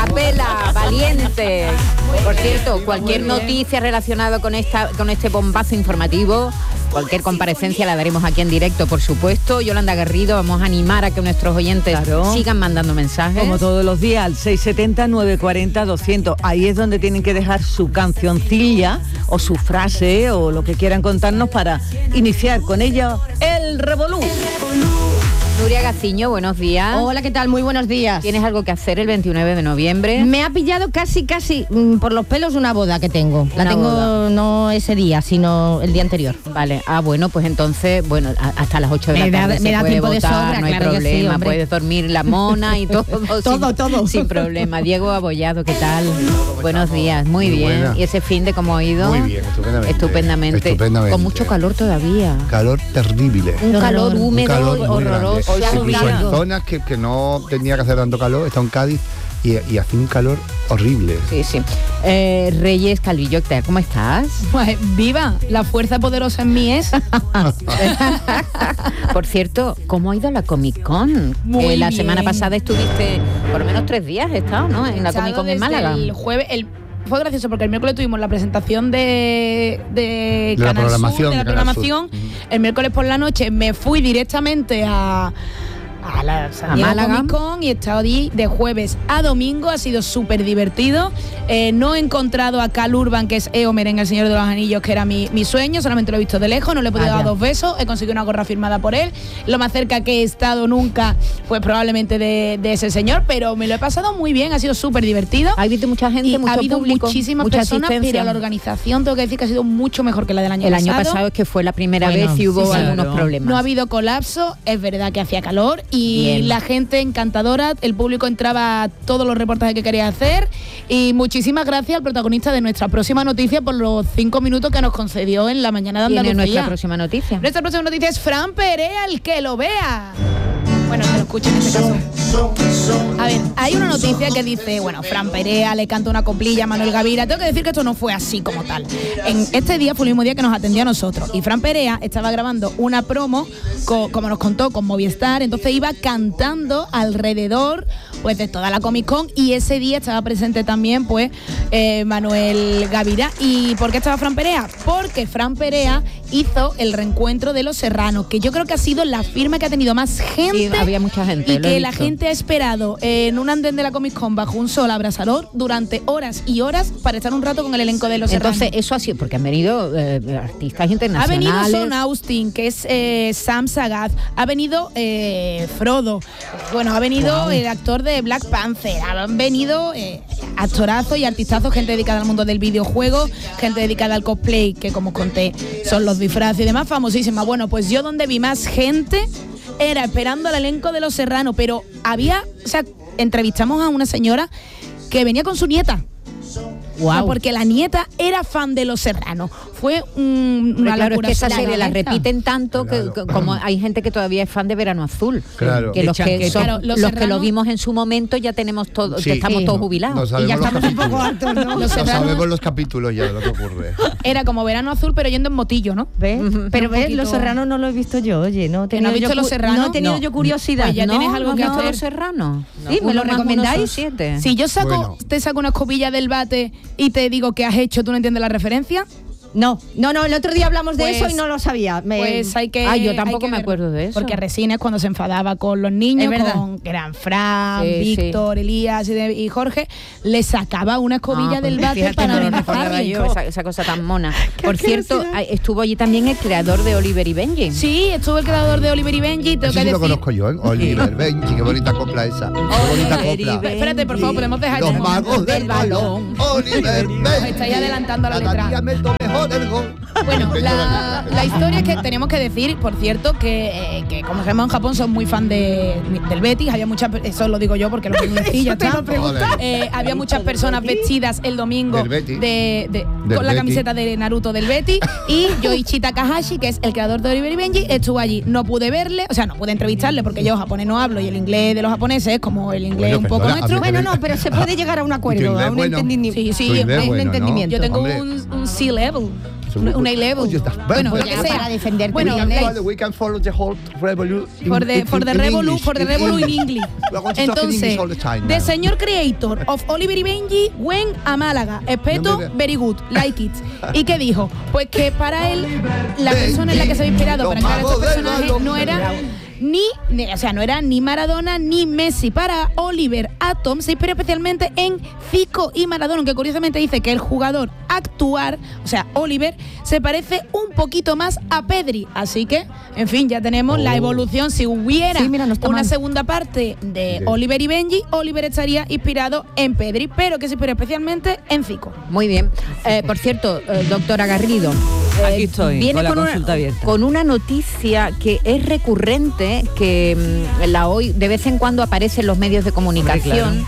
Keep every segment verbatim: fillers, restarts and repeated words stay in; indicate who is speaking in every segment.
Speaker 1: pela, valiente. Por cierto, cualquier noticia relacionada con esta, con este bombazo informativo, cualquier comparecencia la daremos aquí en directo, por supuesto. Yolanda Garrido, vamos a animar a que nuestros oyentes claro. sigan mandando mensajes.
Speaker 2: Como todos los días, al seis setenta, nueve cuarenta, doscientos. Ahí es donde tienen que dejar su cancioncilla o su frase o lo que quieran contarnos para iniciar con ella el revolú.
Speaker 1: Nuria Gaciño, buenos días.
Speaker 3: Hola, ¿qué tal? Muy buenos días.
Speaker 1: ¿Tienes algo que hacer el veintinueve de noviembre?
Speaker 3: Me ha pillado casi, casi mmm, por los pelos una boda que tengo. La
Speaker 1: una
Speaker 3: tengo
Speaker 1: boda.
Speaker 3: No ese día, sino el día anterior.
Speaker 1: Vale, ah, bueno, pues entonces, bueno, hasta las ocho de
Speaker 3: me
Speaker 1: la tarde
Speaker 3: da,
Speaker 1: se
Speaker 3: me da
Speaker 1: puede
Speaker 3: tiempo
Speaker 1: votar,
Speaker 3: de sobra,
Speaker 1: no hay
Speaker 3: claro
Speaker 1: problema,
Speaker 3: sí,
Speaker 1: puedes dormir la mona y todo.
Speaker 3: todo,
Speaker 1: sin,
Speaker 3: todo.
Speaker 1: Sin problema. Diego Abollado, ¿qué tal? Buenos
Speaker 4: estamos?
Speaker 1: días, muy,
Speaker 4: Muy
Speaker 1: bien.
Speaker 4: buena.
Speaker 1: ¿Y ese fin de cómo ha ido?
Speaker 4: Muy bien, estupendamente.
Speaker 1: Estupendamente.
Speaker 4: Estupendamente.
Speaker 1: Con mucho calor todavía.
Speaker 4: Calor terrible.
Speaker 1: Un
Speaker 3: Horror.
Speaker 1: calor húmedo,
Speaker 4: Un calor muy
Speaker 1: horroroso.
Speaker 4: grande. Incluso en
Speaker 3: soleado.
Speaker 4: zonas que, que no tenía que hacer tanto calor, está en Cádiz y, y hace un calor horrible.
Speaker 1: Sí, sí. Eh, Reyes Calvillo, ¿cómo estás?
Speaker 5: Pues viva, la fuerza poderosa en mí es.
Speaker 1: Por cierto, ¿cómo ha ido la Comic Con?
Speaker 5: Muy
Speaker 1: Eh, la
Speaker 5: bien.
Speaker 1: semana pasada estuviste, por lo menos tres días he estado, ¿no? En la Comic Con en Málaga.
Speaker 5: El jueves, el, fue gracioso porque el miércoles tuvimos la presentación de, de,
Speaker 4: De la
Speaker 5: Canal
Speaker 4: programación,
Speaker 5: Sur, de la
Speaker 4: de Canal
Speaker 5: programación.
Speaker 4: Sur.
Speaker 5: El miércoles por la noche me fui directamente a a la San
Speaker 1: A
Speaker 5: Diego
Speaker 1: Málaga.
Speaker 5: Comic Con y he estado allí de jueves a domingo. Ha sido súper divertido. Eh, no he encontrado a Cal Urban, que es Eomer en El Señor de los Anillos, que era mi, mi sueño. Solamente lo he visto de lejos, no le he podido
Speaker 1: Ah,
Speaker 5: dar
Speaker 1: ya.
Speaker 5: dos besos. He conseguido una gorra firmada por él. Lo más cerca que he estado nunca, pues probablemente de, de ese señor, pero me lo he pasado muy bien. Ha sido súper divertido.
Speaker 1: ¿Ha habido mucha gente,
Speaker 5: Y
Speaker 1: mucho
Speaker 5: ha habido
Speaker 1: público,
Speaker 5: muchísimas
Speaker 1: mucha
Speaker 5: personas,
Speaker 1: asistencia?
Speaker 5: pero la organización tengo que decir que ha sido mucho mejor que la del año
Speaker 1: El
Speaker 5: pasado.
Speaker 1: año pasado es que fue la primera
Speaker 3: Bueno,
Speaker 1: vez y hubo
Speaker 3: sí, sí.
Speaker 1: algunos
Speaker 2: Claro.
Speaker 1: problemas.
Speaker 5: No ha habido colapso, es verdad que hacía calor y
Speaker 1: Bien.
Speaker 5: la gente encantadora, el público entraba a todos los reportajes que quería hacer y muchísimas gracias al protagonista de nuestra próxima noticia por los cinco minutos que nos concedió en la mañana de
Speaker 1: ¿Quién
Speaker 5: Andalucía.
Speaker 1: es nuestra próxima noticia?
Speaker 5: Nuestra próxima noticia es Fran Perea, el que lo vea. Bueno, que lo escuche en este caso. A ver, hay una noticia que dice, bueno, Fran Perea le canta una coplilla a Manuel Gavira. Tengo que decir que esto no fue así como tal. En este día fue el mismo día que nos atendió a nosotros. Y Fran Perea estaba grabando una promo, co- como nos contó, con Movistar. Entonces iba cantando alrededor pues de toda la Comic Con. Y ese día estaba presente también pues eh, Manuel Gavira. ¿Y por qué estaba Fran Perea? Porque Fran Perea hizo el reencuentro de Los Serranos, que yo creo que ha sido la firma que ha tenido más gente.
Speaker 1: Sí, había mucha gente,
Speaker 5: Y
Speaker 1: lo he
Speaker 5: que la
Speaker 1: visto.
Speaker 5: gente ha esperado en un andén de la Comic Con bajo un sol abrasador durante horas y horas para estar un rato con el elenco de Los
Speaker 1: Entonces,
Speaker 5: Serranos.
Speaker 1: eso ha sido porque han venido eh, artistas
Speaker 5: Ha
Speaker 1: internacionales.
Speaker 5: venido Sean Austin, que es eh, Sam Sagaz. Ha venido eh, Frodo. Bueno, ha venido
Speaker 1: Wow.
Speaker 5: el actor de Black Panther. Han venido eh, actorazos y artistazos, gente dedicada al mundo del videojuego, gente dedicada al cosplay, que como os conté son los disfraces y demás, famosísima. Bueno, pues yo donde vi más gente era esperando al elenco de Los Serranos, pero había, o sea, entrevistamos a una señora que venía con su nieta.
Speaker 1: Wow.
Speaker 5: O sea, porque la nieta era fan de Los Serranos. Fue un,
Speaker 1: Pero
Speaker 5: una
Speaker 1: claro, es
Speaker 5: locura.
Speaker 1: que esa
Speaker 5: absoluta.
Speaker 1: serie la repiten tanto
Speaker 4: Claro.
Speaker 1: que, que como hay gente que todavía es fan de Verano Azul.
Speaker 4: Claro.
Speaker 1: Que
Speaker 2: De
Speaker 1: los que,
Speaker 2: Chanquete.
Speaker 1: son-
Speaker 5: Claro, Los
Speaker 1: los que lo
Speaker 5: Serranos-
Speaker 1: vimos en su momento ya tenemos todo,
Speaker 4: Sí.
Speaker 1: ya estamos
Speaker 4: Sí.
Speaker 1: todos
Speaker 4: No-
Speaker 1: jubilados.
Speaker 4: no
Speaker 3: Y
Speaker 4: sabemos
Speaker 3: ya
Speaker 4: los
Speaker 3: estamos un poco
Speaker 4: capítulos.
Speaker 3: hartos, ¿no?
Speaker 5: Los
Speaker 4: No
Speaker 5: Serranos-
Speaker 4: sabemos los capítulos ya de lo que ocurre.
Speaker 5: Era como Verano Azul, pero yendo en motillo, ¿no?
Speaker 3: ¿Ves? Pero
Speaker 5: un
Speaker 3: ves,
Speaker 5: poquito-
Speaker 3: Los Serranos no lo he visto yo, oye, no he
Speaker 5: ¿Que
Speaker 3: tenido
Speaker 5: no has visto
Speaker 3: yo
Speaker 5: Los
Speaker 3: cu-
Speaker 5: Serranos?
Speaker 3: No he tenido
Speaker 5: No.
Speaker 3: yo curiosidad.
Speaker 5: Pues ya
Speaker 3: ¿no?
Speaker 5: tienes algo
Speaker 1: ¿No
Speaker 5: que
Speaker 1: has visto
Speaker 5: hacer.
Speaker 1: Los Serranos?
Speaker 3: Sí, ¿me lo
Speaker 1: Uno más uno
Speaker 3: recomendáis?
Speaker 1: son siete.
Speaker 5: Si yo saco,
Speaker 4: Bueno.
Speaker 5: te saco una escobilla del bate y te digo que has hecho, ¿tú no entiendes la referencia?
Speaker 3: No, no, no, el otro día hablamos de
Speaker 5: Pues-
Speaker 3: eso y no lo sabía. Me-
Speaker 5: Pues hay que.
Speaker 1: Ah, yo
Speaker 5: hay
Speaker 1: tampoco
Speaker 5: que
Speaker 1: me
Speaker 5: ver.
Speaker 1: acuerdo de eso.
Speaker 5: Porque Resines, cuando se enfadaba con los niños,
Speaker 3: Es verdad.
Speaker 5: con, que eran Fran,
Speaker 1: Sí,
Speaker 5: Víctor, Elías y, de- y Jorge, le sacaba una escobilla
Speaker 1: Ah,
Speaker 5: del
Speaker 1: pues
Speaker 5: bate
Speaker 1: fíjate,
Speaker 5: para
Speaker 1: no lo recordaba
Speaker 5: amenazarle.
Speaker 1: yo, esa, esa cosa tan mona.
Speaker 3: Qué
Speaker 1: Por cierto,
Speaker 3: asquerosidad.
Speaker 1: ah, estuvo allí también el creador de Oliver y Benji.
Speaker 5: Sí, estuvo el creador de Oliver y Benji. Tengo
Speaker 4: Ese
Speaker 5: que
Speaker 4: sí lo
Speaker 5: decir.
Speaker 4: conozco yo, ¿eh? Oliver Benji, qué bonita copla esa. Qué bonita
Speaker 1: Oliver y
Speaker 4: copla.
Speaker 1: Benji.
Speaker 5: Espérate, por favor, podemos dejar
Speaker 4: Los
Speaker 5: este momento?
Speaker 4: magos del balón. Oliver Benji.
Speaker 5: estáis adelantando la
Speaker 4: Cada
Speaker 5: letra.
Speaker 4: día meto mejor el gol.
Speaker 5: Bueno, la, la historia es que tenemos que decir, por cierto, que, eh, que como sabemos en Japón son muy fan de, del Betis. Había muchas, eso lo digo yo porque lo conocí, ya está. Eh, había muchas personas vestidas el domingo
Speaker 4: Del Betis.
Speaker 5: de, de-
Speaker 4: Del
Speaker 5: con la
Speaker 4: Betis.
Speaker 5: camiseta de Naruto del Betis. Y Yoichi Takahashi, que es el creador de Oliver y Benji, estuvo allí. No pude verle, o sea, no pude entrevistarle porque yo japonés no hablo y el inglés de los japoneses es como el inglés
Speaker 4: Bueno,
Speaker 5: un poco
Speaker 4: perdona,
Speaker 5: nuestro.
Speaker 4: a mí
Speaker 3: Bueno, no, pero se puede llegar a un acuerdo,
Speaker 4: inglés
Speaker 3: a un
Speaker 4: bueno.
Speaker 3: entendimiento.
Speaker 5: Sí, sí,
Speaker 4: Tu inglés
Speaker 5: un
Speaker 4: bueno, ¿no?
Speaker 3: entendimiento.
Speaker 5: Yo tengo
Speaker 4: Hombre.
Speaker 5: un, un C-level. Una- una eleven.
Speaker 4: Oh, you-
Speaker 5: Bueno,
Speaker 4: well,
Speaker 5: lo que
Speaker 4: well,
Speaker 5: sea.
Speaker 3: Para defenderte.
Speaker 5: Bueno,
Speaker 4: we can
Speaker 5: la-
Speaker 4: follow- we can follow the whole revolu- in-
Speaker 5: For the,
Speaker 4: in-
Speaker 5: for the
Speaker 4: in
Speaker 5: Revolu,
Speaker 4: English,
Speaker 5: for the
Speaker 4: in
Speaker 5: Revolu in
Speaker 4: English.
Speaker 5: English.
Speaker 4: We are going to talk in
Speaker 5: Entonces,
Speaker 4: English all the time
Speaker 5: the
Speaker 4: now.
Speaker 5: señor creator of Oliver y Benji went a Málaga. Espeto,
Speaker 4: No me ve-
Speaker 5: very good, like it. ¿Y qué dijo? Pues que para él, la
Speaker 4: Benji,
Speaker 5: persona en la que se había inspirado
Speaker 4: los
Speaker 5: para crear estos
Speaker 4: magos del
Speaker 5: personajes
Speaker 4: balón.
Speaker 5: no era ni, ni- o sea, no era ni Maradona ni Messi. Para Oliver Atom se inspira especialmente en Zico y Maradona, que curiosamente dice que el jugador actuar, o sea, Oliver, se parece un poquito más a Pedri. Así que, en fin, ya tenemos
Speaker 4: Oh.
Speaker 5: la evolución. Si hubiera
Speaker 3: Sí, mira, no está
Speaker 5: una
Speaker 3: mal.
Speaker 5: segunda parte de
Speaker 4: Sí.
Speaker 5: Oliver y Benji, Oliver estaría inspirado en Pedri, pero que se inspira especialmente en Zico.
Speaker 1: Muy bien. Eh, por cierto, eh, doctora Garrido, eh,
Speaker 2: Aquí estoy,
Speaker 1: viene
Speaker 2: con la
Speaker 1: una,
Speaker 2: consulta abierta.
Speaker 1: con una noticia que es recurrente, que mm, la hoy de vez en cuando aparece en los medios de comunicación.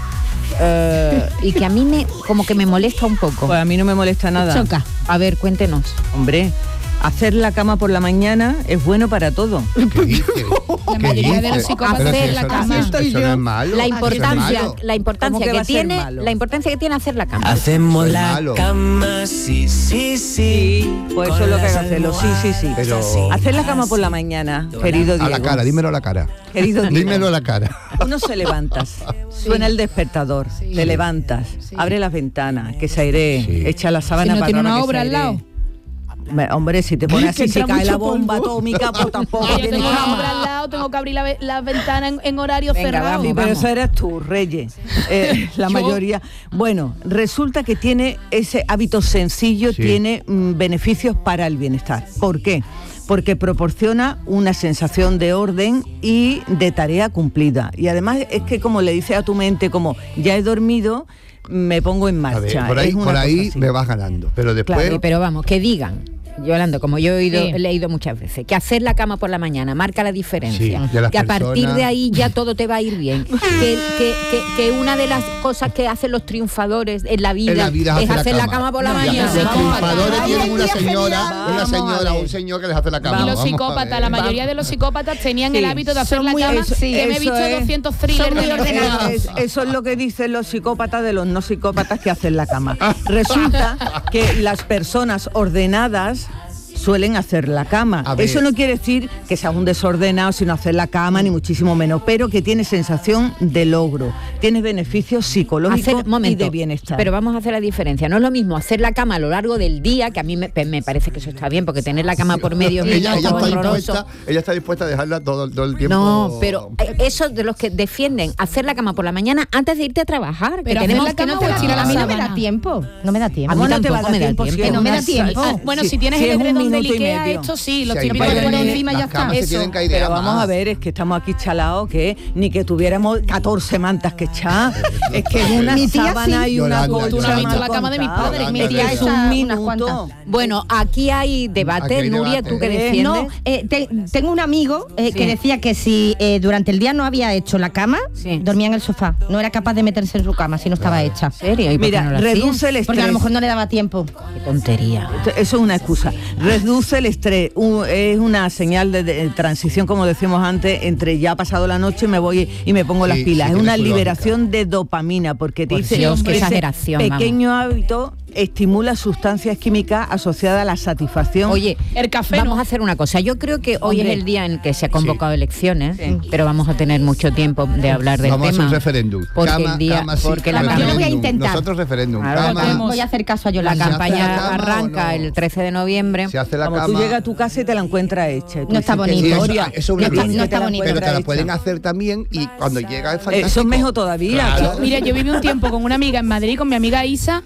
Speaker 1: eh, y que a mí me como que me molesta un poco.
Speaker 2: Pues a mí no me molesta nada.
Speaker 3: Choca.
Speaker 1: A ver, cuéntenos.
Speaker 2: Hombre, hacer la cama por la mañana es bueno para todo.
Speaker 4: ¿Qué dice?
Speaker 5: La
Speaker 4: ¿Qué
Speaker 5: mayoría de
Speaker 4: dice?
Speaker 5: los psicópatas
Speaker 4: Pero si
Speaker 5: hacen la
Speaker 4: eso no-
Speaker 5: cama.
Speaker 4: Eso
Speaker 2: Estoy
Speaker 4: no
Speaker 2: yo.
Speaker 4: es malo.
Speaker 1: La
Speaker 4: eso no es
Speaker 1: importancia,
Speaker 4: malo.
Speaker 1: la importancia
Speaker 2: ¿Cómo que
Speaker 1: que,
Speaker 2: va a ser
Speaker 1: tiene,
Speaker 2: malo?
Speaker 1: la importancia que tiene hacer la cama.
Speaker 6: Hacemos
Speaker 4: Eso es
Speaker 6: la
Speaker 4: malo.
Speaker 6: cama, sí, sí, sí.
Speaker 2: Pues
Speaker 6: Con
Speaker 2: eso es lo que hay
Speaker 6: las
Speaker 2: que hacerlo, sí, sí, sí.
Speaker 4: Pero-
Speaker 2: Hacer la cama por la mañana, querido Diego.
Speaker 4: A la cara, dímelo a la cara.
Speaker 2: Querido Diego.
Speaker 4: Dímelo a la cara.
Speaker 2: Uno se levantas, suena el despertador, te levantas, abre las ventanas, que se airee,
Speaker 4: Sí.
Speaker 2: echa la
Speaker 5: Si
Speaker 2: sábana
Speaker 5: no
Speaker 2: para
Speaker 5: tiene
Speaker 2: arriba,
Speaker 5: una
Speaker 2: que se
Speaker 5: obra al
Speaker 2: airee.
Speaker 5: lado.
Speaker 2: Hombre, Hombre, si te pones
Speaker 3: Que
Speaker 2: así, se
Speaker 3: entra
Speaker 2: cae la
Speaker 3: mucho
Speaker 2: bomba
Speaker 3: polvo.
Speaker 2: atómica, pues tampoco
Speaker 5: Yo
Speaker 2: tienes
Speaker 5: tengo una
Speaker 2: cama.
Speaker 5: obra al lado, tengo que abrir la, ve- la ventana en, en horario
Speaker 1: Venga,
Speaker 5: cerrado.
Speaker 1: vamos,
Speaker 2: Sí, pero
Speaker 1: vamos.
Speaker 2: eso eres tú, Reyes. Eh, la
Speaker 5: Yo-
Speaker 2: mayoría. Bueno, resulta que tiene ese hábito sencillo,
Speaker 4: Sí.
Speaker 2: tiene mm, beneficios para el bienestar. ¿Por qué? Porque proporciona una sensación de orden y de tarea cumplida. Y además es que como le dices a tu mente, como ya he dormido, me pongo en
Speaker 4: A ver,
Speaker 2: marcha.
Speaker 4: por ahí,
Speaker 2: Es una
Speaker 4: por
Speaker 2: cosa
Speaker 4: ahí
Speaker 2: así.
Speaker 4: me vas ganando. Pero después.
Speaker 1: Sí, pero vamos, que digan. Yolanda, como yo he, oído,
Speaker 5: Sí.
Speaker 1: he leído muchas veces, que hacer la cama por la mañana marca la diferencia,
Speaker 4: Sí, de las
Speaker 1: que a partir
Speaker 4: personas.
Speaker 1: de ahí ya todo te va a ir bien, que, que, que, que una de las cosas que hacen los triunfadores en la vida,
Speaker 4: En la vida
Speaker 1: es hacer la cama, por la
Speaker 4: Y
Speaker 1: mañana.
Speaker 4: Los
Speaker 5: No,
Speaker 4: triunfadores
Speaker 5: no,
Speaker 4: tienen
Speaker 5: no,
Speaker 4: una
Speaker 5: no,
Speaker 4: señora,
Speaker 2: genial.
Speaker 4: una
Speaker 2: Vamos
Speaker 4: señora
Speaker 2: a
Speaker 4: o
Speaker 2: ver.
Speaker 4: un señor que les hace la cama.
Speaker 5: Y los
Speaker 4: Vamos a
Speaker 5: psicópatas,
Speaker 4: ver.
Speaker 5: la mayoría de los psicópatas tenían el
Speaker 2: Sí,
Speaker 5: hábito de hacer
Speaker 2: son
Speaker 5: la
Speaker 2: muy-
Speaker 5: cama,
Speaker 2: eso-
Speaker 5: que me he
Speaker 2: eso
Speaker 5: visto
Speaker 2: es-
Speaker 5: doscientos thrillers
Speaker 3: son muy
Speaker 5: de
Speaker 3: ordenados.
Speaker 2: Es- eso es lo que dicen los psicópatas de los no psicópatas que hacen la cama. Resulta que las personas ordenadas suelen hacer la cama.
Speaker 4: A ver.
Speaker 2: Eso no quiere decir que sea un desordenado sino hacer la cama, ni muchísimo menos, pero que tiene sensación de logro, tiene beneficios psicológicos
Speaker 1: Hacer- momento,
Speaker 2: y de bienestar.
Speaker 1: pero vamos a hacer la diferencia. No es lo mismo hacer la cama a lo largo del día, que a mí me, me parece que eso está bien, porque tener la cama por medio es
Speaker 4: ella, ella está
Speaker 1: horroroso.
Speaker 4: dispuesta, ella está dispuesta a dejarla todo, todo el tiempo.
Speaker 1: No, pero eh, eso de los que defienden hacer la cama por la mañana antes de irte a trabajar. que
Speaker 5: Pero
Speaker 1: tenemos
Speaker 5: hacer la
Speaker 1: que no
Speaker 5: cama
Speaker 1: te
Speaker 5: o
Speaker 1: la
Speaker 5: estirar la
Speaker 3: A mí no me
Speaker 5: sábana.
Speaker 3: da tiempo. No me da tiempo.
Speaker 1: A mí
Speaker 2: ¿Cómo no te va a
Speaker 1: tampoco
Speaker 2: dar
Speaker 1: me da
Speaker 2: tiempo?
Speaker 1: tiempo.
Speaker 2: Si es
Speaker 3: No me da
Speaker 2: una
Speaker 3: tiempo.
Speaker 2: sa-
Speaker 5: Ah, bueno,
Speaker 2: si-
Speaker 5: si tienes
Speaker 2: si
Speaker 5: el
Speaker 2: es un
Speaker 5: edredón del
Speaker 2: minuto y
Speaker 5: Ikea,
Speaker 2: medio.
Speaker 5: esto sí, lo
Speaker 4: Si hay
Speaker 5: típico
Speaker 4: que
Speaker 5: de
Speaker 4: poner-
Speaker 5: poner encima y ya
Speaker 4: las
Speaker 5: está.
Speaker 4: camas se
Speaker 5: Eso.
Speaker 4: tienen que airear
Speaker 2: Pero vamos
Speaker 4: más.
Speaker 2: a ver, es que estamos aquí chalados, que ni que tuviéramos catorce mantas que echar. Es que es una
Speaker 3: Mi tía
Speaker 2: sábana
Speaker 3: sí.
Speaker 2: y una
Speaker 4: Yolanda,
Speaker 2: colcha
Speaker 5: Tú no has visto
Speaker 2: mal
Speaker 5: la cama de mis
Speaker 2: contada.
Speaker 5: padres,
Speaker 3: Mi
Speaker 4: Yolanda,
Speaker 3: tía
Speaker 4: Yolanda.
Speaker 2: Es
Speaker 3: echa
Speaker 2: un
Speaker 3: unas
Speaker 2: minuto.
Speaker 3: cuantas.
Speaker 1: Bueno, aquí hay debate,
Speaker 4: Aquí hay
Speaker 1: Nuria,
Speaker 4: debate.
Speaker 1: tú que
Speaker 4: Eh,
Speaker 1: defiendes.
Speaker 3: No, eh, te- tengo un amigo eh, que
Speaker 1: Sí.
Speaker 3: decía que si eh, durante el día no había hecho la cama,
Speaker 1: Sí.
Speaker 3: dormía en el sofá. No era capaz de meterse en su cama si no estaba hecha.
Speaker 1: ¿En serio? ¿Y por qué
Speaker 2: Mira,
Speaker 1: no lo hacía?
Speaker 2: reduce el estrés.
Speaker 3: Porque a lo mejor no le daba tiempo.
Speaker 1: Qué tontería.
Speaker 2: Eso es una excusa. Reduce el estrés. Un- es una señal de, de transición, como decíamos antes, entre ya ha pasado la noche me voy y me pongo
Speaker 4: Sí,
Speaker 2: las
Speaker 4: sí,
Speaker 2: pilas. es
Speaker 4: tiene
Speaker 2: una
Speaker 4: su
Speaker 2: liberación de dopamina, porque te
Speaker 1: Por
Speaker 2: dice
Speaker 1: Dios, qué
Speaker 2: que ese
Speaker 1: exageración, vamos.
Speaker 2: pequeño hábito estimula sustancias químicas asociadas a la satisfacción.
Speaker 1: Oye,
Speaker 5: El café
Speaker 1: vamos
Speaker 5: no.
Speaker 1: a hacer una cosa. Yo creo que hoy
Speaker 2: Hombre.
Speaker 1: es el día en que se ha convocado
Speaker 4: Sí.
Speaker 1: elecciones,
Speaker 2: Sí.
Speaker 1: pero vamos a tener mucho tiempo de hablar del
Speaker 4: Vamos a hacer
Speaker 1: tema.
Speaker 4: un referéndum.
Speaker 1: Porque
Speaker 4: Cama,
Speaker 1: el día,
Speaker 4: cama, sí,
Speaker 1: porque la,
Speaker 3: Yo lo
Speaker 1: campaña-
Speaker 3: voy a
Speaker 4: referéndum.
Speaker 3: intentar.
Speaker 4: Nosotros referéndum.
Speaker 1: Claro,
Speaker 4: Cama,
Speaker 5: hacemos.
Speaker 3: Voy a hacer caso a
Speaker 1: la
Speaker 3: Yolanda.
Speaker 4: hace
Speaker 1: campaña
Speaker 4: la cama o
Speaker 1: arranca
Speaker 4: no?
Speaker 1: el trece de noviembre.
Speaker 4: se hace la
Speaker 2: Como
Speaker 4: cama.
Speaker 2: tú llegas a tu casa y te la encuentras hecha. Y tú
Speaker 3: No está
Speaker 2: dices, qué
Speaker 3: bonito.
Speaker 4: Sí, eso-
Speaker 2: gloria.
Speaker 4: eso es una
Speaker 2: Qué bien
Speaker 4: gloria.
Speaker 2: que
Speaker 3: No está
Speaker 2: te la
Speaker 3: bonito.
Speaker 4: Pero te la
Speaker 2: encuentras
Speaker 4: pueden
Speaker 2: hecha.
Speaker 4: hacer también y cuando llega es
Speaker 2: Eh,
Speaker 4: fantástico.
Speaker 2: Eso es mejor todavía.
Speaker 4: Claro.
Speaker 5: Mira, yo viví un tiempo con una amiga en Madrid, con mi amiga Isa,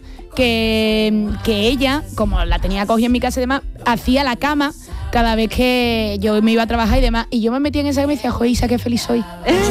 Speaker 5: que, que ella, como la tenía cogida en mi casa y demás, hacía la cama cada vez que yo me iba a trabajar y demás. Y yo me metía en esa cama y decía, joder, Isa, qué feliz soy.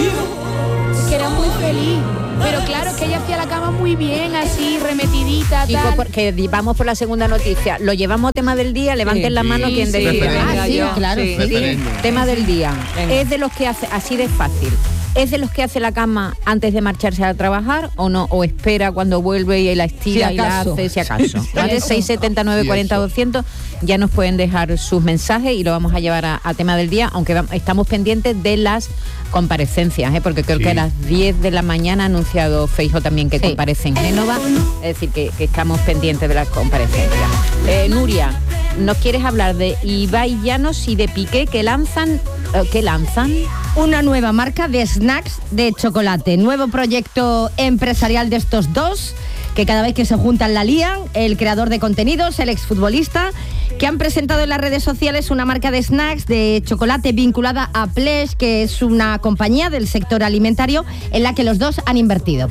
Speaker 5: Es que era muy feliz. Pero claro, es que ella hacía la cama muy bien, así, remetidita,
Speaker 1: Digo,
Speaker 5: tal.
Speaker 1: porque vamos por la segunda noticia. Lo llevamos a tema del día, levanten
Speaker 2: Sí.
Speaker 1: la mano
Speaker 5: Sí,
Speaker 1: quien
Speaker 5: sí.
Speaker 1: decida.
Speaker 4: Referéndum.
Speaker 3: Ah, sí,
Speaker 2: yo,
Speaker 3: claro,
Speaker 2: sí.
Speaker 3: sí.
Speaker 4: Referéndum.
Speaker 1: Tema del día.
Speaker 2: Venga.
Speaker 1: ¿Es de los que hace, así de fácil, es de los que hace la cama antes de marcharse a trabajar o no? ¿O espera cuando vuelve y la estira
Speaker 2: Si
Speaker 1: y la
Speaker 2: acaso.
Speaker 1: hace, si acaso? ¿Vale?
Speaker 3: eso.
Speaker 1: seis setenta nueve cuarenta doscientos ya nos pueden dejar sus mensajes y lo vamos a llevar a, a tema del día, aunque va- estamos pendientes de las comparecencias, ¿eh? Porque creo
Speaker 4: Sí.
Speaker 1: que a las diez de la mañana ha anunciado Feijóo también que
Speaker 3: Sí.
Speaker 1: comparece en Génova, es decir, que, que estamos pendientes de las comparecencias. Eh, Nuria, nos quieres hablar de Ibai Llanos y de Piqué que lanzan, eh, ¿qué lanzan?
Speaker 3: Una nueva marca de snacks de chocolate. Nuevo proyecto empresarial de estos dos, que cada vez que se juntan la lían. El creador de contenidos, el exfutbolista, que han presentado en las redes sociales una marca de snacks de chocolate vinculada a Pledge, que es una compañía del sector alimentario en la que los dos han invertido.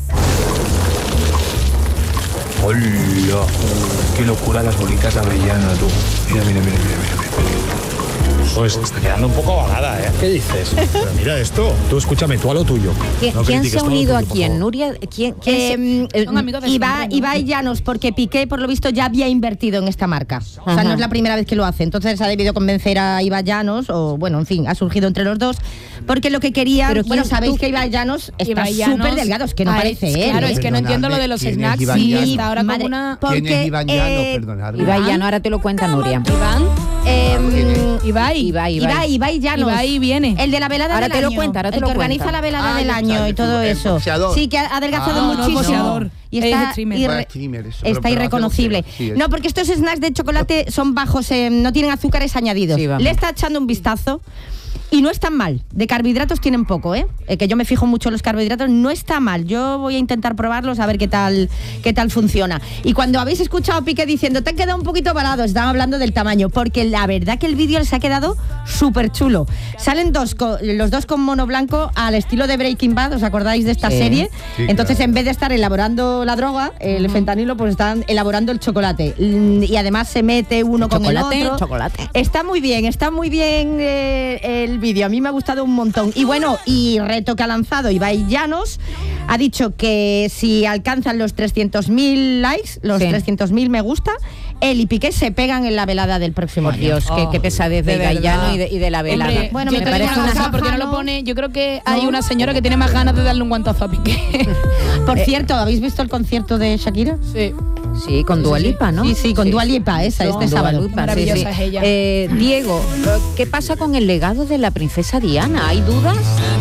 Speaker 6: ¡Hola! ¡Qué locura las bolitas de avellana, tú! Mira, mira, mira, mira, mira.
Speaker 7: Pues está quedando un poco avalada, ¿eh? ¿Qué dices? Pero mira esto. Tú escúchame, tú a lo tuyo.
Speaker 1: ¿Quién,
Speaker 7: No
Speaker 1: ¿quién
Speaker 7: critiques,
Speaker 1: se ha
Speaker 7: tú a lo
Speaker 1: unido
Speaker 7: tuyo,
Speaker 1: a
Speaker 7: por
Speaker 1: quién?
Speaker 7: favor.
Speaker 1: Nuria, ¿quién, quién
Speaker 3: Eh,
Speaker 1: se-
Speaker 5: Son amigos de
Speaker 3: Ibai,
Speaker 5: siempre, ¿no?
Speaker 3: Ibai Llanos, porque Piqué, por lo visto, ya había invertido en esta marca. O sea,
Speaker 1: Ajá.
Speaker 3: no es la primera vez que lo hace. Entonces ha debido convencer a Ibai Llanos, o bueno, en fin, ha surgido entre los dos, porque lo que quería...
Speaker 1: Pero
Speaker 3: bueno,
Speaker 1: ¿quién-
Speaker 3: sabéis
Speaker 1: tú-
Speaker 3: que Ibai Llanos está
Speaker 5: Ibai Llanos-
Speaker 3: súper delgado, es que no
Speaker 5: Ay,
Speaker 3: parece él.
Speaker 5: Claro,
Speaker 3: ¿eh?
Speaker 5: es que no entiendo lo de los
Speaker 4: ¿Quién es
Speaker 5: snacks
Speaker 4: Iván
Speaker 5: y
Speaker 4: Llanos?
Speaker 5: está ahora
Speaker 3: Madre,
Speaker 5: como una...
Speaker 3: porque,
Speaker 4: ¿Quién es Iván Llanos?
Speaker 3: eh,
Speaker 4: Perdonadme.
Speaker 1: Ibai Llanos, ahora te lo cuenta Nuria.
Speaker 5: Iván,
Speaker 3: Eh,
Speaker 5: Ibai.
Speaker 1: Ibai,
Speaker 3: Ibai, Ibai Llanos.
Speaker 5: Ibai viene.
Speaker 3: El de la velada
Speaker 1: Ahora
Speaker 3: del
Speaker 1: te lo
Speaker 3: año.
Speaker 1: cuenta, ahora te
Speaker 3: el
Speaker 1: lo
Speaker 3: que organiza
Speaker 1: cuenta.
Speaker 3: la velada
Speaker 4: Ah,
Speaker 3: del
Speaker 4: ya
Speaker 3: año
Speaker 4: está,
Speaker 3: y
Speaker 4: el
Speaker 3: todo
Speaker 4: el
Speaker 3: eso.
Speaker 4: boxeador.
Speaker 3: Sí, que ha adelgazado
Speaker 4: Ah, no, no,
Speaker 3: muchísimo.
Speaker 5: boxeador.
Speaker 3: Y
Speaker 5: Es
Speaker 3: está
Speaker 5: streamer.
Speaker 3: irre-
Speaker 4: Bueno, streamer, eso, pero-
Speaker 3: está
Speaker 4: pero hace
Speaker 3: irreconocible.
Speaker 4: boxeo, sí, eso.
Speaker 3: No, porque estos snacks de chocolate son bajos, eh, no tienen azúcares añadidos.
Speaker 1: Sí, vamos.
Speaker 3: Le está echando un vistazo. Y no están mal. De carbohidratos tienen poco, ¿eh? Eh, que yo me fijo mucho en los carbohidratos. No está mal. Yo voy a intentar probarlos a ver qué tal, qué tal funciona. Y cuando habéis escuchado a Piqué diciendo, te han quedado un poquito parado, estaban hablando del tamaño. Porque la verdad que el vídeo les ha quedado súper chulo. Salen dos, co- los dos con mono blanco al estilo de Breaking Bad. ¿Os acordáis de esta
Speaker 1: Sí.
Speaker 3: serie?
Speaker 4: Sí,
Speaker 3: Entonces,
Speaker 4: claro.
Speaker 3: en vez de estar elaborando la droga, el fentanilo, pues están elaborando el chocolate. Mm, Y además se mete uno con
Speaker 1: Chocolate,
Speaker 3: el otro.
Speaker 1: chocolate.
Speaker 3: Está muy bien, está muy bien eh, el vídeo. A mí me ha gustado un montón. Y bueno, y reto que ha lanzado Ibai Llanos, ha dicho que si alcanzan los trescientos mil likes, los
Speaker 1: Sí.
Speaker 3: trescientos mil me gusta, él y Piqué se pegan en la velada del próximo
Speaker 1: Por
Speaker 3: año.
Speaker 1: Dios, qué, qué pesadez de
Speaker 5: de
Speaker 1: Ibai
Speaker 5: verdad.
Speaker 1: Llanos y de, y de la velada.
Speaker 5: Hombre,
Speaker 3: Bueno,
Speaker 5: yo
Speaker 3: me
Speaker 5: te
Speaker 3: parece
Speaker 5: digo una
Speaker 3: una
Speaker 5: cosa, porque no lo
Speaker 3: paja,
Speaker 5: pone. Yo creo que hay
Speaker 3: ¿No?
Speaker 5: una señora que tiene más ganas de darle un guantazo a Piqué.
Speaker 3: Por cierto, ¿habéis visto el concierto de Shakira?
Speaker 5: Sí.
Speaker 1: Sí, con Dua Lipa, ¿no?
Speaker 3: Sí, sí, con Dua Lipa, esa,
Speaker 1: Con
Speaker 3: este
Speaker 1: Dua
Speaker 3: sábado.
Speaker 1: Lipa,
Speaker 5: Maravillosa es ella.
Speaker 1: Eh, Diego, ¿qué pasa con el legado de la princesa Diana? ¿Hay dudas?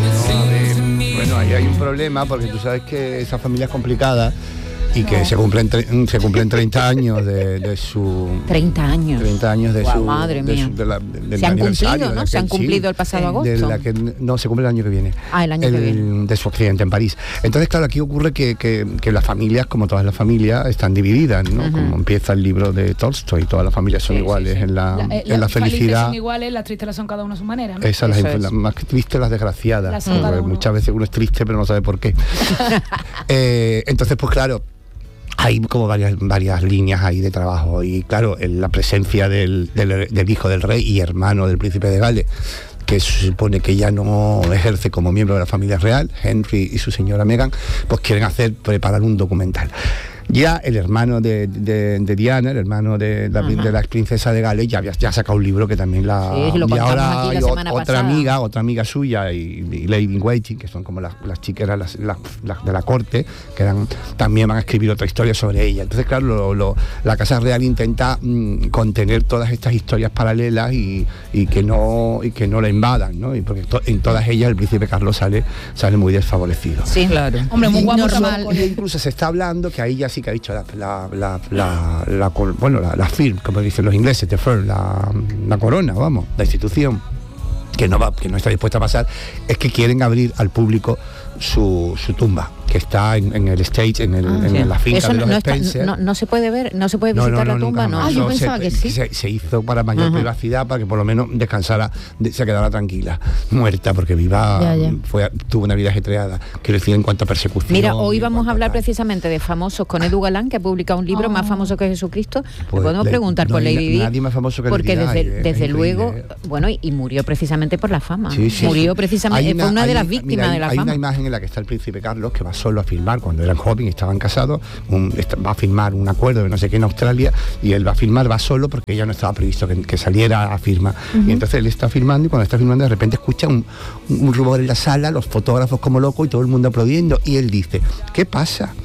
Speaker 4: Bueno, ahí hay un problema porque tú sabes que esa familia es complicada y que se cumplen tre- se cumplen treinta años de, de su
Speaker 1: treinta años.
Speaker 4: treinta años de
Speaker 1: Guau,
Speaker 4: su
Speaker 1: madre
Speaker 4: de
Speaker 1: mía.
Speaker 4: su- de la- del
Speaker 1: Se han
Speaker 4: aniversario,
Speaker 1: cumplido,
Speaker 4: de
Speaker 1: ¿no?
Speaker 4: la
Speaker 1: Se
Speaker 4: que-
Speaker 1: han cumplido el pasado agosto.
Speaker 4: de la que no se cumple el año que viene.
Speaker 1: Ah, el año que viene.
Speaker 4: De su accidente en París. Entonces, claro, aquí ocurre que, que- que las familias, como todas las familias, están divididas, ¿no? Como empieza el libro de Tolstoy, todas las familias son
Speaker 1: Sí, sí,
Speaker 4: iguales
Speaker 1: sí.
Speaker 4: en la,
Speaker 5: La- eh,
Speaker 4: en la
Speaker 5: las felices
Speaker 4: felicidad.
Speaker 5: son iguales, las tristes son cada una a su manera, ¿no?
Speaker 4: Esas las,
Speaker 1: Eso
Speaker 4: inf-
Speaker 1: es.
Speaker 4: las más tristes, las desgraciadas.
Speaker 5: Las son
Speaker 4: porque
Speaker 5: cada uno.
Speaker 4: muchas veces uno es triste pero no sabe por qué. Eh, entonces, pues claro, hay como varias, varias líneas ahí de trabajo. Y claro, en la presencia del, del- del hijo del rey y hermano del príncipe de Gales, que se supone que ya no ejerce como miembro de la familia real, Henry y su señora Meghan, pues quieren hacer, preparar un documental. Ya el hermano de, de- de Diana, el hermano de la, de la ex princesa de Gales, ya había ya ha sacado un libro que también la...
Speaker 1: Sí, lo
Speaker 4: y
Speaker 1: contamos
Speaker 4: ahora
Speaker 1: aquí la
Speaker 4: hay o-
Speaker 1: semana
Speaker 4: otra
Speaker 1: pasada.
Speaker 4: amiga, otra amiga suya y, y Lady in Waiting, que son como las, las chicas las, las- las de la corte, que eran, también van a escribir otra historia sobre ella. Entonces, claro, lo- lo- la Casa Real intenta mm, contener todas estas historias paralelas y, y que no y que no la invadan, ¿no? Y porque to- en todas ellas el príncipe Carlos sale, sale muy desfavorecido.
Speaker 1: Sí, claro.
Speaker 5: Hombre, muy
Speaker 4: Y
Speaker 5: guapo
Speaker 4: normal,
Speaker 5: tampoco.
Speaker 4: y incluso se está hablando que ahí ya sí que ha dicho la, la, la, la- la col- bueno la, la firm, como dicen los ingleses, the firm, la, la corona, vamos, la institución que no va, que no está dispuesta a pasar, es que quieren abrir al público su, su tumba, que está en, en el stage, en, el, en
Speaker 1: Sí.
Speaker 4: la finca
Speaker 1: Eso
Speaker 4: de
Speaker 1: no,
Speaker 4: los
Speaker 1: no está-
Speaker 4: Spencer.
Speaker 1: no- no se puede ver, no se puede visitar la tumba, no.
Speaker 3: Ah, yo pensaba
Speaker 4: se,
Speaker 3: que sí.
Speaker 4: Se, se hizo para mayor
Speaker 1: Ajá.
Speaker 4: privacidad, para que por lo menos descansara, de- se quedara tranquila, muerta, porque viva,
Speaker 3: Ya, ya.
Speaker 4: fue tuvo una vida ajetreada, quiero decir, en cuanto a persecución.
Speaker 1: Mira, hoy
Speaker 4: y en
Speaker 1: vamos a
Speaker 4: cuanto
Speaker 1: hablar
Speaker 4: tal.
Speaker 1: precisamente de famosos con Edu Galán, que ha publicado un libro más famoso que Jesucristo. Le
Speaker 4: Pues,
Speaker 1: podemos
Speaker 4: le-
Speaker 1: preguntar
Speaker 4: no
Speaker 1: por
Speaker 4: hay
Speaker 1: Lady
Speaker 4: na-
Speaker 1: Di,
Speaker 4: nadie más famoso que
Speaker 1: porque
Speaker 4: Lady Di,
Speaker 1: desde,
Speaker 4: es
Speaker 1: desde
Speaker 4: increíble.
Speaker 1: luego, bueno, y, y murió precisamente por la fama.
Speaker 4: Sí, sí.
Speaker 1: Murió precisamente,
Speaker 4: Hay
Speaker 1: fue una de
Speaker 4: hay-
Speaker 1: las víctimas
Speaker 4: mira, hay-
Speaker 1: de la
Speaker 4: hay
Speaker 1: fama.
Speaker 4: una imagen en la que está el príncipe Carlos, que va solo a filmar cuando eran jóvenes, estaban casados, un- est- va a filmar un acuerdo de no sé qué en Australia, y él va a filmar, va solo porque ella no estaba previsto que, que saliera a firmar. Y entonces él está filmando, y cuando está filmando de repente escucha un, un rumor en la sala, los fotógrafos como locos y todo el mundo aplaudiendo, y él dice, ¿qué pasa?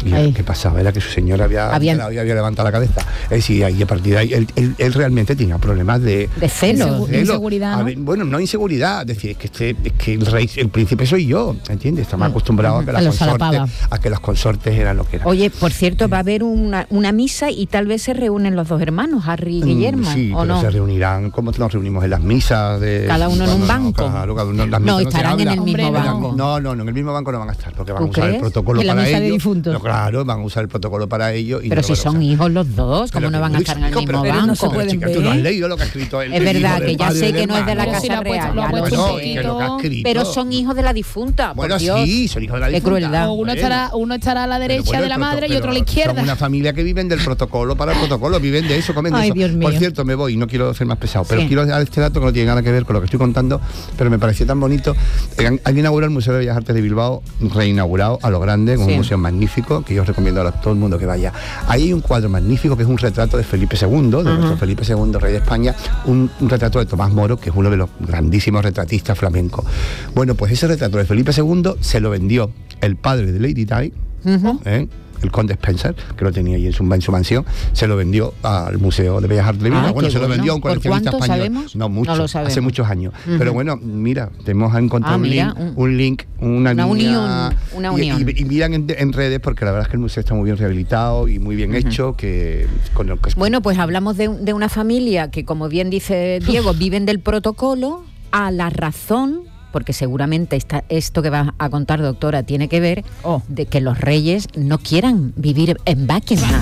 Speaker 4: Y
Speaker 1: Ay.
Speaker 4: lo que pasaba era que su señora había,
Speaker 1: Habían-
Speaker 4: había, había levantado la cabeza. Es decir, ahí a partir de ahí, él, él- él realmente tenía problemas de...
Speaker 1: De celos.
Speaker 5: Insegu-
Speaker 4: Celo.
Speaker 5: inseguridad,
Speaker 4: A
Speaker 5: ¿no?
Speaker 4: ver, bueno, no inseguridad, es decir, es que, este, es que el rey, el príncipe soy yo, ¿entiendes? Estamos acostumbrados a que,
Speaker 3: A
Speaker 4: las
Speaker 3: los
Speaker 4: consortes,
Speaker 3: solapaba.
Speaker 4: a que los consortes eran lo que eran.
Speaker 1: Oye, por cierto, va a haber una, una misa y tal vez se reúnen los dos hermanos, Harry y
Speaker 4: Mm,
Speaker 1: Guillermo,
Speaker 4: sí,
Speaker 1: ¿o
Speaker 4: pero
Speaker 1: no?
Speaker 4: se reunirán como nos reunimos en las misas de...
Speaker 1: Cada uno en un
Speaker 4: Bueno, no,
Speaker 1: banco.
Speaker 4: claro, cada uno en las
Speaker 1: No,
Speaker 4: misas se
Speaker 1: estarán en
Speaker 4: habla.
Speaker 1: el mismo
Speaker 5: Hombre, no.
Speaker 1: banco.
Speaker 4: No, no, no, en el mismo banco no van a estar, porque van a
Speaker 1: ¿Tú
Speaker 4: usar el
Speaker 1: crees?
Speaker 4: protocolo
Speaker 3: En la
Speaker 4: para
Speaker 3: misa de
Speaker 4: ellos.
Speaker 3: difuntos.
Speaker 4: No, claro, van a usar el protocolo para ellos. Y
Speaker 1: Pero
Speaker 4: no
Speaker 1: si
Speaker 4: lo van a
Speaker 1: son
Speaker 4: usar.
Speaker 1: hijos los dos, ¿cómo
Speaker 4: Pero
Speaker 1: no
Speaker 4: que-
Speaker 1: van a
Speaker 4: uy,
Speaker 1: estar en el
Speaker 4: chico,
Speaker 1: mismo
Speaker 4: pero-
Speaker 2: pero no
Speaker 1: banco?
Speaker 2: se pueden
Speaker 4: chica,
Speaker 2: ver.
Speaker 4: tú no has leído lo que ha escrito el
Speaker 1: Es
Speaker 4: el
Speaker 1: verdad
Speaker 4: hijo
Speaker 1: que
Speaker 4: del
Speaker 1: ya
Speaker 4: padre
Speaker 1: sé
Speaker 4: del
Speaker 1: que no es de la
Speaker 4: hermano.
Speaker 5: Pero si
Speaker 1: Casa
Speaker 5: lo ha puesto-
Speaker 1: Real,
Speaker 5: lo ha
Speaker 1: ya lo
Speaker 5: puesto
Speaker 1: sé.
Speaker 5: un
Speaker 4: que lo que ha escrito.
Speaker 1: Pero son hijos de la difunta, por
Speaker 4: Bueno,
Speaker 1: Dios.
Speaker 4: sí, son hijos de la
Speaker 1: Qué
Speaker 4: difunta.
Speaker 1: crueldad.
Speaker 5: O uno
Speaker 4: Bueno.
Speaker 5: estará, uno estará a la
Speaker 4: Pero
Speaker 5: derecha
Speaker 4: bueno,
Speaker 5: de la
Speaker 4: el proto-
Speaker 5: madre y otro a la
Speaker 4: pero
Speaker 5: izquierda.
Speaker 4: Son una familia que viven del protocolo para el protocolo, viven de eso, comen de
Speaker 3: Ay,
Speaker 4: eso.
Speaker 3: Dios mío.
Speaker 4: Por cierto, me voy, no quiero ser más pesado, pero
Speaker 1: Sí.
Speaker 4: quiero dar este dato que no tiene nada que ver con lo que estoy contando, pero me pareció tan bonito. Han, han inaugurado el Museo de Bellas Artes de Bilbao, reinaugurado a lo grande, con
Speaker 1: Sí.
Speaker 4: un museo magnífico, que yo os recomiendo a todo el mundo que vaya. Ahí hay un cuadro magnífico que es un retrato de Felipe segundo, de nuestro Felipe segundo, rey de España, un, un retrato de Tomás Moro, que es uno de los grandísimos retratistas flamencos. Bueno, pues ese retrato de Felipe segundo se lo vendió el padre de Lady Di, ¿eh? el conde Spencer, que lo tenía ahí en su, en su mansión, se lo vendió al Museo de Bellas Artes de Bilbao.
Speaker 1: Ah,
Speaker 4: bueno,
Speaker 1: qué
Speaker 4: se lo
Speaker 1: bueno.
Speaker 4: vendió a un
Speaker 1: ¿Por
Speaker 4: coleccionista
Speaker 1: cuánto
Speaker 4: español.
Speaker 1: sabemos?
Speaker 4: No mucho,
Speaker 1: No lo sabemos.
Speaker 4: hace muchos años. Pero bueno, mira, te hemos encontrado
Speaker 1: Ah,
Speaker 4: un,
Speaker 1: mira,
Speaker 4: link,
Speaker 1: un-
Speaker 4: un link, una,
Speaker 1: una
Speaker 4: niña-
Speaker 1: unión, una
Speaker 4: y-
Speaker 1: unión.
Speaker 4: Y, y miran en, en redes, porque la verdad es que el museo está muy bien rehabilitado y muy bien hecho, que con lo que
Speaker 1: Bueno, pues hablamos de, un- de una familia que, como bien dice Diego, viven del protocolo a la razón, porque seguramente esta- esto que va a contar, doctora, tiene que ver
Speaker 2: Oh.
Speaker 1: de que los reyes no quieran vivir en Buckingham.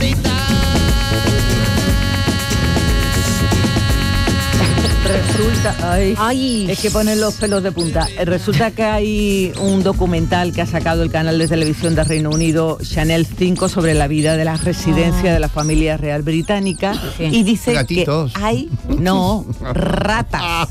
Speaker 2: Resulta, ay,
Speaker 1: Ay.
Speaker 2: es que ponen los pelos de punta. Eh, Resulta que hay un documental que ha sacado el canal de televisión de Reino Unido, Channel cinco, sobre la vida de la residencia de la familia real británica,
Speaker 1: Sí.
Speaker 2: y dice
Speaker 4: Gatitos.
Speaker 2: que hay, no, ratas,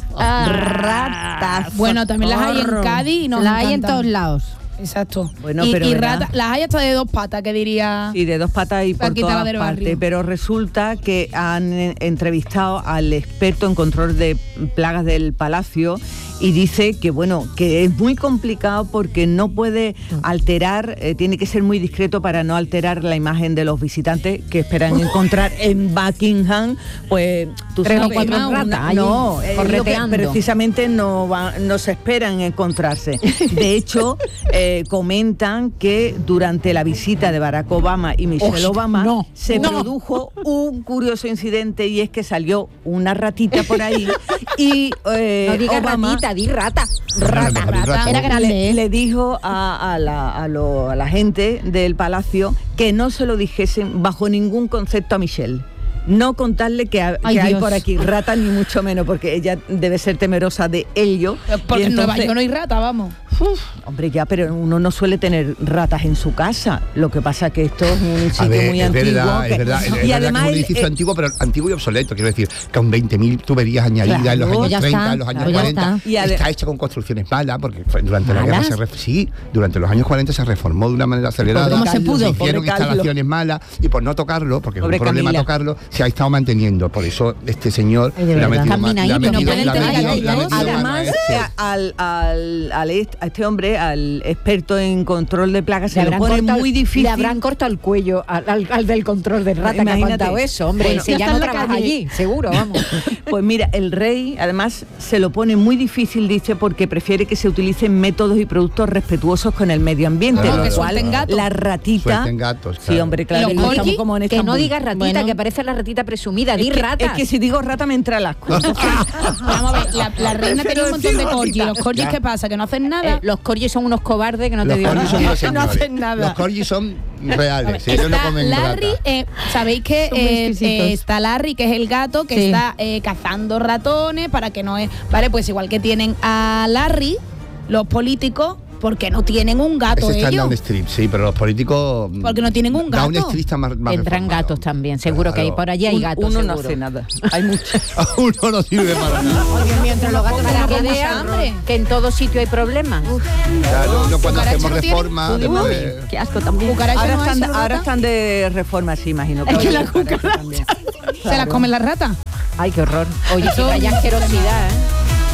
Speaker 2: ratas.
Speaker 5: Bueno, también las hay en
Speaker 2: socorro.
Speaker 5: Cádiz y nos
Speaker 3: La hay en
Speaker 5: encantan.
Speaker 3: todos lados.
Speaker 5: Exacto.
Speaker 2: Bueno,
Speaker 5: y
Speaker 2: pero
Speaker 5: y
Speaker 2: verá.
Speaker 5: rata- las hay hasta de dos patas, que diría.
Speaker 2: Y de dos patas y por
Speaker 5: Paquita, la
Speaker 2: todas
Speaker 5: del
Speaker 2: partes.
Speaker 5: barrio.
Speaker 2: Pero resulta que han eh, entrevistado al experto en control de plagas del palacio y dice que bueno, que es muy complicado porque no puede alterar, eh, tiene que ser muy discreto para no alterar la imagen de los visitantes que esperan encontrar en Buckingham, pues tú
Speaker 1: Tres o
Speaker 2: sabes,
Speaker 1: cuatro
Speaker 2: una-
Speaker 1: ratas ahí,
Speaker 2: no, es lo que
Speaker 1: correteando.
Speaker 2: precisamente no, va- no se esperan encontrarse. De hecho, eh, comentan que durante la visita de Barack Obama y Michelle
Speaker 1: Hostia,
Speaker 2: Obama
Speaker 1: no,
Speaker 2: se
Speaker 1: no.
Speaker 2: produjo un curioso incidente, y es que salió una ratita por ahí y eh,
Speaker 1: No digas
Speaker 2: Obama
Speaker 1: ratita, di rata.
Speaker 4: Rata,
Speaker 1: Rata,
Speaker 4: rata.
Speaker 1: rata.
Speaker 3: Era grande,
Speaker 2: le,
Speaker 3: ¿eh?
Speaker 2: le dijo a, a la, a lo- a la gente del palacio que no se lo dijesen bajo ningún concepto a Michelle. No contarle que, ha-
Speaker 3: Ay,
Speaker 2: que hay
Speaker 3: Dios.
Speaker 2: por aquí ratas, ni mucho menos, porque ella debe ser temerosa de ello.
Speaker 5: Porque
Speaker 2: Y
Speaker 5: en Nueva
Speaker 2: entonces-
Speaker 5: York no hay rata, vamos.
Speaker 2: Hombre, ya, pero uno no suele tener ratas en su casa. Lo que pasa que esto es un sitio
Speaker 4: A ver,
Speaker 2: muy
Speaker 4: es
Speaker 2: antiguo.
Speaker 4: verdad,
Speaker 2: que-
Speaker 4: es verdad, es
Speaker 2: y
Speaker 4: verdad
Speaker 2: además
Speaker 4: que es un
Speaker 2: el-
Speaker 4: edificio
Speaker 2: eh,
Speaker 4: antiguo, pero antiguo y obsoleto, quiero decir, que con veinte mil tuberías añadidas en los
Speaker 2: Claro,
Speaker 4: años
Speaker 3: ya
Speaker 4: treinta,
Speaker 3: está,
Speaker 4: en los años
Speaker 3: claro, ya
Speaker 4: cuarenta,
Speaker 3: está.
Speaker 2: Y ade-
Speaker 4: está hecha con construcciones malas, porque fue- durante la guerra
Speaker 1: ¿Malas?
Speaker 4: se ref- sí, durante los años cuarenta se reformó de una manera acelerada.
Speaker 3: ¿Cómo se pudo?
Speaker 4: hicieron
Speaker 2: Pobre Carlos.
Speaker 4: instalaciones malas, y por no tocarlo, porque
Speaker 2: Pobre
Speaker 4: es un problema
Speaker 2: Camila.
Speaker 4: tocarlo, se ha estado manteniendo. Por eso este señor
Speaker 3: Ay, de
Speaker 4: le ha
Speaker 3: verdad.
Speaker 4: metido más- le ha
Speaker 1: Están
Speaker 4: metido-
Speaker 1: minaditos,
Speaker 4: le ha
Speaker 1: no pueden
Speaker 4: metido-
Speaker 1: tener
Speaker 4: le ha
Speaker 1: ahí
Speaker 4: metido
Speaker 1: dos.
Speaker 4: mano a
Speaker 2: Además,
Speaker 4: este.
Speaker 2: eh, al, al- al est- a este hombre, al experto en control de plagas,
Speaker 1: Le
Speaker 2: se lo
Speaker 1: habrán,
Speaker 2: pone
Speaker 1: cortado,
Speaker 2: muy difícil.
Speaker 1: le habrán cortado el cuello al, al- al del control de rata que ha
Speaker 2: Imagínate.
Speaker 1: contado eso, hombre.
Speaker 2: Bueno,
Speaker 1: si
Speaker 3: ya
Speaker 1: ya
Speaker 3: está
Speaker 1: no
Speaker 3: en la
Speaker 1: trabaja
Speaker 3: calle.
Speaker 1: allí, seguro, vamos.
Speaker 2: Pues mira, el rey además se lo pone muy difícil, dice, porque prefiere que se utilicen métodos y productos respetuosos con el medio ambiente,
Speaker 4: Claro.
Speaker 2: lo
Speaker 4: Que
Speaker 2: cual
Speaker 5: suelten gatos.
Speaker 2: la ratita,
Speaker 4: Suelten gatos,
Speaker 2: sí,
Speaker 4: claro.
Speaker 2: hombre, claro,
Speaker 5: ¿Y
Speaker 2: que
Speaker 5: los
Speaker 2: estamos
Speaker 5: corgis?
Speaker 2: como en
Speaker 1: Que no
Speaker 2: Estambul.
Speaker 1: digas ratita,
Speaker 3: Bueno.
Speaker 1: que parece la ratita presumida, di
Speaker 2: Es que,
Speaker 1: rata.
Speaker 2: es que si digo rata me entra el asco.
Speaker 5: Vamos a ver, la, la reina
Speaker 2: Pero
Speaker 5: tenía un montón
Speaker 2: sí,
Speaker 5: de corgis.
Speaker 2: ratita.
Speaker 5: ¿Los corgis
Speaker 4: Ya.
Speaker 5: qué pasa? ¿Que no hacen nada?
Speaker 1: Eh, los corgis son unos cobardes que no te
Speaker 4: Los
Speaker 1: digo
Speaker 4: corgis
Speaker 1: nada.
Speaker 4: son unos
Speaker 2: No hacen
Speaker 4: señores.
Speaker 2: nada.
Speaker 4: Los corgis son reales, ellos no
Speaker 5: Está
Speaker 4: comen
Speaker 5: Larry,
Speaker 4: rata.
Speaker 5: eh, sabéis que
Speaker 3: Son muy
Speaker 5: eh,
Speaker 3: exquisitos.
Speaker 5: eh, está Larry, que es el gato que
Speaker 3: Sí.
Speaker 5: está eh, cazando ratones para que no es. Vale, pues igual que tienen a Larry, los políticos, porque no tienen un gato
Speaker 4: Ese está en
Speaker 5: ellos.
Speaker 4: Down Street, sí, pero los políticos...
Speaker 5: Porque no tienen un
Speaker 4: Down
Speaker 5: gato.
Speaker 4: Street está más, más
Speaker 1: Tendrán
Speaker 4: reformado.
Speaker 1: gatos también, seguro que hay
Speaker 4: Claro.
Speaker 1: por allí hay
Speaker 2: Un-
Speaker 1: gatos.
Speaker 2: Uno no
Speaker 1: seguro.
Speaker 2: hace nada. Hay muchos.
Speaker 4: Uno no sirve para nada.
Speaker 1: Ay, Dios mío, entre los gatos
Speaker 5: Para
Speaker 1: para
Speaker 5: que
Speaker 1: que
Speaker 5: mucha
Speaker 1: vean
Speaker 5: hambre.
Speaker 1: que en todo sitio hay problemas.
Speaker 4: Claro, uno cuando
Speaker 5: Cucaracha
Speaker 4: hacemos
Speaker 5: no tiene-
Speaker 4: reforma...
Speaker 2: Uy,
Speaker 4: después-
Speaker 3: Qué asco también.
Speaker 5: Cucaracha
Speaker 2: Ahora
Speaker 5: no hay,
Speaker 2: están,
Speaker 5: solo
Speaker 2: ahora
Speaker 5: rata.
Speaker 2: están de reforma, sí, imagino.
Speaker 3: Es que la
Speaker 2: cucaracha
Speaker 3: cucaracha.
Speaker 2: también.
Speaker 5: Se las comen las ratas.
Speaker 1: Ay, qué horror. Oye,
Speaker 5: Eso-
Speaker 1: que vaya asquerosidad, ¿eh?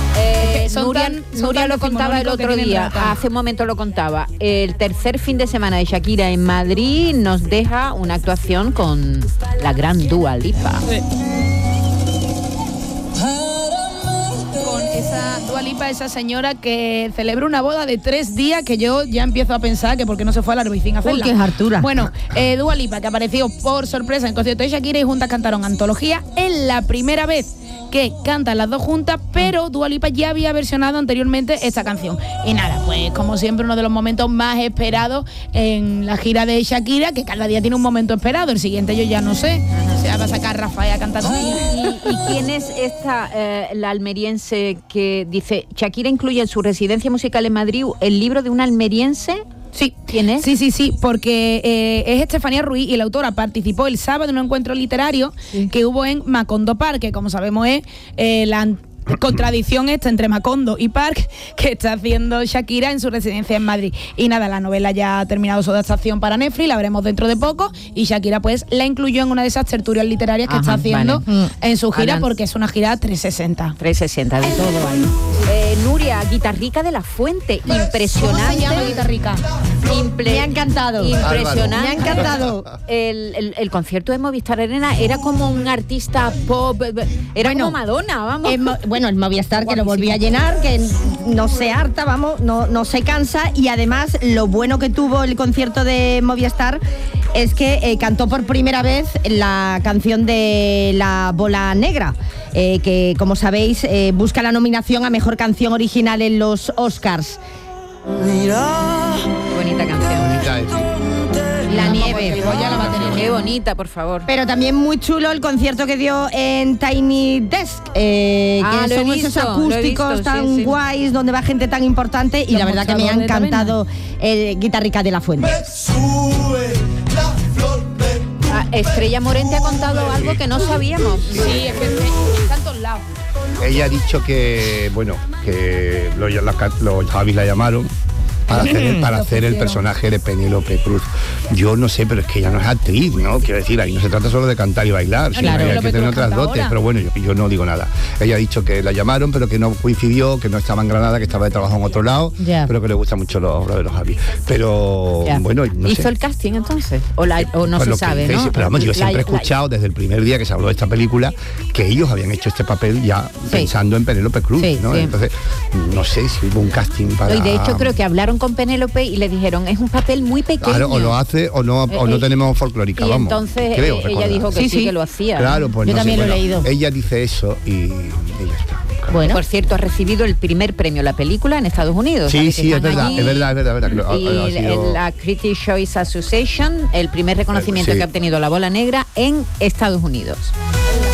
Speaker 1: Eh,
Speaker 5: Son
Speaker 1: Nuria,
Speaker 5: tan- son
Speaker 1: Nuria
Speaker 5: tan
Speaker 1: lo contaba el
Speaker 5: decimonónicos que
Speaker 1: otro
Speaker 5: tienen
Speaker 1: día,
Speaker 5: razón.
Speaker 1: hace un momento lo contaba. El tercer fin de semana de Shakira en Madrid nos deja una actuación con la gran Dua Lipa.
Speaker 5: Con esa Dua Lipa, esa señora que celebra una boda de tres días que yo ya empiezo a pensar que por qué no se fue a la Arbicín a hacerla.
Speaker 3: Uy, qué hartura.
Speaker 5: Bueno, eh, Dua Lipa, que apareció por sorpresa en el concierto de Shakira y juntas cantaron Antología. Es la primera vez que cantan las dos juntas, pero Dua Lipa ya había versionado anteriormente esta canción. Y nada, pues como siempre uno de los momentos más esperados en la gira de Shakira, que cada día tiene un momento esperado, el siguiente yo ya no sé, o sea, va a sacar Rafael a cantar con ella.
Speaker 1: ¿Y, y quién es esta, eh, la almeriense que dice, Shakira incluye en su residencia musical en Madrid el libro de una almeriense?
Speaker 5: Sí.
Speaker 1: ¿Quién es?
Speaker 5: Sí, sí, sí, porque eh, es Estefanía Ruiz y la autora participó el sábado en un encuentro literario sí. que hubo en Macondo Park, que como sabemos es eh, la contradicción esta entre Macondo y Park que está haciendo Shakira en su residencia en Madrid. Y nada, la novela ya ha terminado su adaptación para Netflix, la veremos dentro de poco, y Shakira pues la incluyó en una de esas tertulias literarias que Ajá, está haciendo vale. en su gira, Alan. porque es una gira trescientos sesenta.
Speaker 1: trescientos sesenta, de todo ahí. Eh, Nuria, Guitarrica de la Fuente, impresionante.
Speaker 5: ¿Cómo se llama Guitarrica?
Speaker 1: Imple-
Speaker 3: Me ha encantado.
Speaker 1: Impresionante.
Speaker 3: Me ha encantado.
Speaker 1: El, el, el concierto de Movistar Arena era como un artista pop, era bueno, como Madonna, vamos.
Speaker 3: Eh, bueno, el Movistar que lo volvía a llenar, que no se harta, vamos, no, no se cansa, y además lo bueno que tuvo el concierto de Movistar es que eh, cantó por primera vez la canción de La Bola Negra, eh, que como sabéis eh, busca la nominación a Mejor Canción Original en los Oscars.
Speaker 1: Mira, qué bonita canción.
Speaker 4: Bonita, eh, sí.
Speaker 1: La nieve,
Speaker 5: ya la va a tener.
Speaker 1: Qué bonita, por favor.
Speaker 3: Pero también muy chulo el concierto que dio en Tiny Desk, eh,
Speaker 1: ah,
Speaker 3: que
Speaker 1: lo
Speaker 3: son
Speaker 1: he visto,
Speaker 3: esos acústicos
Speaker 1: lo he visto,
Speaker 3: tan
Speaker 1: sí, sí.
Speaker 3: guays, donde va gente tan importante, y
Speaker 5: Los
Speaker 3: la verdad que me ha encantado el Guitarrica de la Fuente.
Speaker 1: Ah, Estrella Morente ha contado algo que no sabíamos.
Speaker 5: Sí, es que está en todos lados.
Speaker 4: Ella ha dicho que, bueno, que los, los, los Javis la llamaron para hacer, para hacer el personaje de Penélope Cruz. Yo no sé, pero es que ella no es actriz, ¿no? Quiero decir, ahí no se trata solo de cantar y bailar, sino
Speaker 5: claro,
Speaker 4: que hay que tener otras dotes, ahora. Pero bueno, yo, yo no digo nada. Ella ha dicho que la llamaron, pero que no coincidió, que no estaba en Granada, que estaba de trabajo en otro lado,
Speaker 3: yeah.
Speaker 4: pero que le gusta mucho los obras de los Javis. Pero
Speaker 1: yeah.
Speaker 4: bueno, no
Speaker 1: ¿Hizo
Speaker 4: sé.
Speaker 1: el casting entonces? ¿O, la, o no
Speaker 4: Pues
Speaker 1: se
Speaker 4: lo
Speaker 1: sabe,
Speaker 4: que dice,
Speaker 1: no?
Speaker 4: Pero vamos, yo siempre
Speaker 1: la,
Speaker 4: he escuchado
Speaker 1: la,
Speaker 4: desde el primer día que se habló de esta película que ellos habían hecho este papel ya
Speaker 1: sí.
Speaker 4: pensando en Penélope Cruz,
Speaker 1: sí,
Speaker 4: ¿no?
Speaker 1: Sí.
Speaker 4: Entonces, no sé si hubo un casting para...
Speaker 1: Y de hecho creo que hablaron con Penélope y le dijeron, es un papel muy pequeño.
Speaker 4: Claro, o lo hace o no, o no eh, tenemos folclórica,
Speaker 1: y
Speaker 4: vamos.
Speaker 1: entonces
Speaker 4: creo,
Speaker 1: eh, ella
Speaker 4: recordar.
Speaker 1: dijo que sí, sí, sí que lo hacía.
Speaker 4: Claro, pues
Speaker 3: yo
Speaker 4: no
Speaker 3: también
Speaker 4: sé,
Speaker 3: lo
Speaker 4: bueno,
Speaker 3: he leído.
Speaker 4: Ella dice eso y, y ya está. Claro.
Speaker 1: Bueno, por cierto, ha recibido el primer premio la película en Estados Unidos.
Speaker 4: Sí, sí, es verdad, es verdad, es verdad, es verdad.
Speaker 1: Y
Speaker 4: ha, ha sido...
Speaker 1: la Critics' Choice Association, el primer reconocimiento
Speaker 4: sí.
Speaker 1: que ha obtenido La Bola Negra en Estados Unidos.